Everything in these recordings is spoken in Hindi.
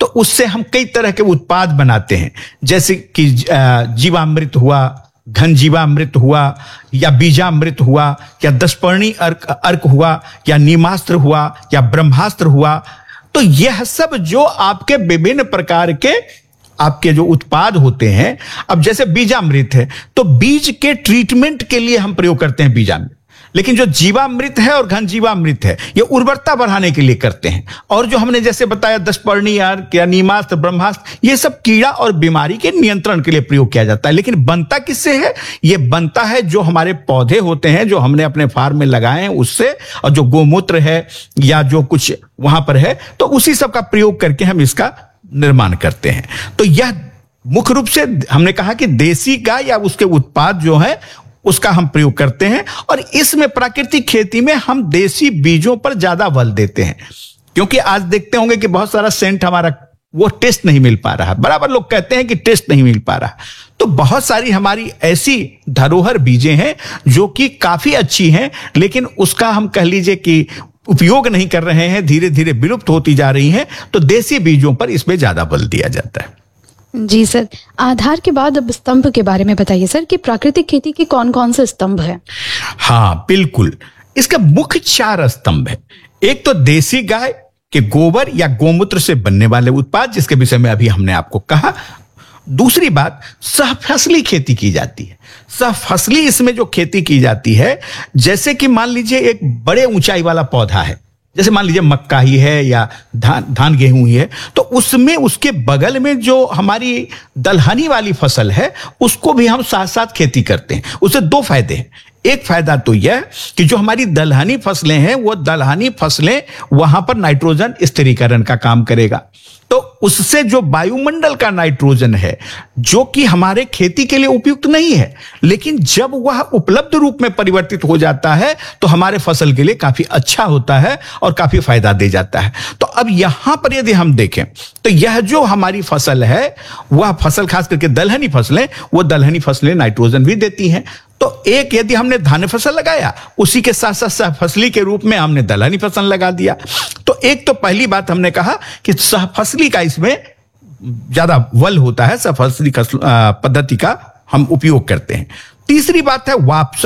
उससे हम कई तरह के उत्पाद बनाते हैं, जैसे कि जीवामृत हुआ, घन जीवामृत हुआ, या बीजामृत हुआ, या दशपर्णी अर्क हुआ, या नीमास्त्र हुआ, या ब्रह्मास्त्र हुआ। तो यह सब जो आपके विभिन्न प्रकार के आपके जो उत्पाद होते हैं, अब जैसे बीजामृत है तो बीज के ट्रीटमेंट के लिए हम प्रयोग करते हैं बीजामृत, लेकिन जो जीवामृत है और घन जीवामृत है ये उर्वरता बढ़ाने के लिए करते हैं। और जो हमने जैसे बताया दशपर्णी अर्क या नीमास्त्र, ब्रह्मास्त्र, ये सब कीड़ा और बीमारी के नियंत्रण के लिए प्रयोग किया जाता है। लेकिन बनता किससे है? ये बनता है जो हमारे पौधे होते हैं जो हमने अपने फार्म में लगाए हैं उससे, और जो गोमूत्र है या जो कुछ वहां पर है, तो उसी सब का प्रयोग करके हम इसका निर्माण करते हैं। तो यह मुख्य रूप से हमने कहा कि देसी गाय या उसके उत्पाद जो है उसका हम प्रयोग करते हैं। और इसमें प्राकृतिक खेती में हम देसी बीजों पर ज्यादा बल देते हैं, क्योंकि आज देखते होंगे कि बहुत सारा सेंट हमारा वो टेस्ट नहीं मिल पा रहा, बराबर लोग कहते हैं कि टेस्ट नहीं मिल पा रहा। तो बहुत सारी हमारी ऐसी धरोहर बीजें हैं जो कि काफी अच्छी हैं, लेकिन उसका हम कह लीजिए कि उपयोग नहीं कर रहे हैं, धीरे धीरे विलुप्त होती जा रही हैं। तो देसी बीजों पर इसमें ज्यादा बल दिया जाता है। जी सर, आधार के बाद अब स्तंभ के बारे में बताइए सर, कि प्राकृतिक खेती के कौन कौन से स्तंभ हैं? हाँ बिल्कुल, इसका मुख्य 4 स्तंभ है। एक तो देसी गाय के गोबर या गोमूत्र से बनने वाले उत्पाद, जिसके विषय में अभी हमने आपको कहा। दूसरी बात, सहफसली खेती की जाती है। सहफसली इसमें जो खेती की जाती है, जैसे कि मान लीजिए एक बड़े ऊंचाई वाला पौधा है, जैसे मान लीजिए मक्का ही है या धान गेहूं ही है, तो उसमें उसके बगल में जो हमारी दलहनी वाली फसल है उसको भी हम साथ साथ खेती करते हैं। उससे 2 फायदे हैं। एक फायदा तो यह कि जो हमारी दलहनी फसलें हैं वो दलहनी फसलें वहां पर नाइट्रोजन स्थिरीकरण का काम करेगा, तो उससे जो वायुमंडल का नाइट्रोजन है जो कि हमारे खेती के लिए उपयुक्त नहीं है, लेकिन जब वह उपलब्ध रूप में परिवर्तित हो जाता है तो हमारे फसल के लिए काफी अच्छा होता है और काफी फायदा दे जाता है। तो अब यहां पर यदि हम देखें तो यह जो हमारी फसल है, वह फसल खास करके दलहनी फसलें, वो दलहनी फसलें नाइट्रोजन भी देती हैं। तो एक यदि हमने धान फसल लगाया, उसी के साथ साथ सहफसली के रूप में हमने दलहनी फसल लगा दिया। तो एक तो पहली बात हमने कहा कि सहफसली का इसमें ज्यादा बल होता है, सहफसली पद्धति का हम उपयोग करते हैं। तीसरी बात है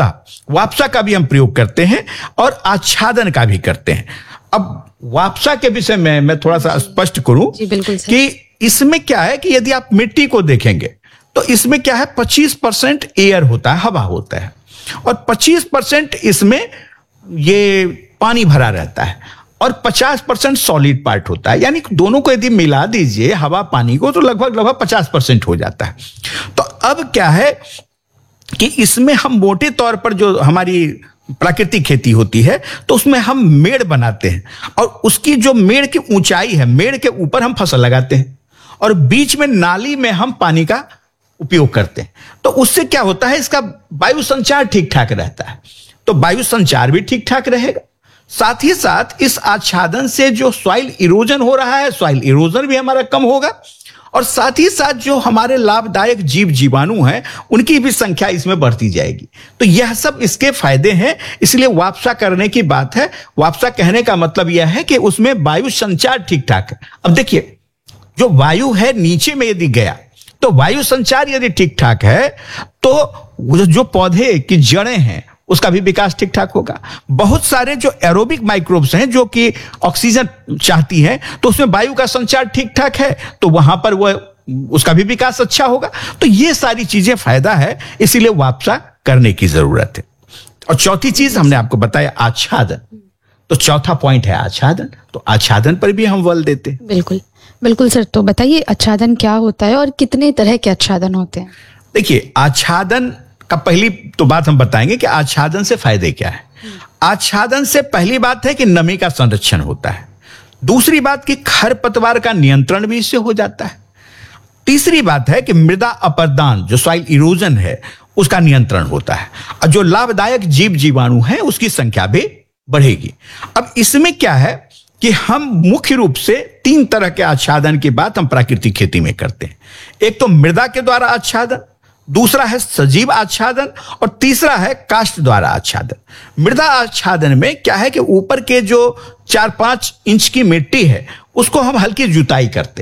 वापसा का भी हम प्रयोग करते हैं और आच्छादन का भी करते हैं। अब वापसा के विषय में मैं थोड़ा सा स्पष्ट करूं कि इसमें क्या है कि यदि आप मिट्टी को देखेंगे तो इसमें क्या है, 25% एयर होता है, हवा होता है, और 25% इसमें ये पानी भरा रहता है, और 50% सॉलिड पार्ट होता है। यानी दोनों को यदि मिला दीजिए हवा पानी को तो लगभग 50% हो जाता है। तो अब क्या है कि इसमें हम मोटे तौर पर जो हमारी प्राकृतिक खेती होती है तो उसमें हम मेड़ बनाते हैं, और उसकी जो मेड़ की ऊंचाई है, मेड़ के ऊपर हम फसल लगाते हैं, और बीच में नाली में हम पानी का उपयोग करते हैं। तो उससे क्या होता है, इसका वायु संचार ठीक ठाक रहता है, तो वायु संचार भी ठीक ठाक रहेगा। साथ ही साथ इस आच्छादन से जो सॉइल इरोजन हो रहा है, सॉइल इरोजन भी हमारा कम होगा, और साथ ही साथ जो हमारे लाभदायक जीव जीवाणु हैं उनकी भी संख्या इसमें बढ़ती जाएगी। तो यह सब इसके फायदे हैं, इसलिए वापसा करने की बात है। वापसा कहने का मतलब यह है कि उसमें वायु संचार ठीक ठाक है। अब देखिए, जो वायु है नीचे में यदि गया तो वायु संचार यदि ठीक ठाक है तो जो पौधे की जड़ें हैं उसका भी विकास ठीक ठाक होगा। बहुत सारे जो एरोबिक माइक्रोब्स हैं जो कि ऑक्सीजन चाहती हैं, तो उसमें वायु का संचार ठीक ठाक है तो वहां पर वह उसका भी विकास अच्छा होगा। तो ये सारी चीजें फायदा है, इसीलिए वापसा करने की जरूरत है। और चौथी चीज हमने आपको बताया आच्छादन, तो चौथा पॉइंट है आच्छादन। तो आच्छादन पर भी हम बल देते हैं। बिल्कुल बिल्कुल सर, तो बताइए आच्छादन क्या होता है और कितने तरह के आच्छादन होते हैं? देखिए, आच्छादन का पहली तो बात हम बताएंगे कि आच्छादन से फायदे क्या है। आच्छादन से पहली बात है कि नमी का संरक्षण होता है। दूसरी बात कि खरपतवार का नियंत्रण भी इससे हो जाता है। तीसरी बात है कि मृदा अपरदान, जो सॉइल इरोजन है, उसका नियंत्रण होता है, और जो लाभदायक जीव जीवाणु हैं उसकी संख्या भी बढ़ेगी। अब इसमें क्या है कि हम मुख्य रूप से 3 तरह के आच्छादन की बात हम प्राकृतिक खेती में करते हैं। एक तो मृदा के द्वारा आच्छादन, दूसरा है सजीव आच्छादन, और तीसरा है काष्ठ द्वारा आच्छादन। मृदा आच्छादन में क्या है कि ऊपर के जो 4-5 इंच की मिट्टी है उसको हम हल्की जुताई करते हैं।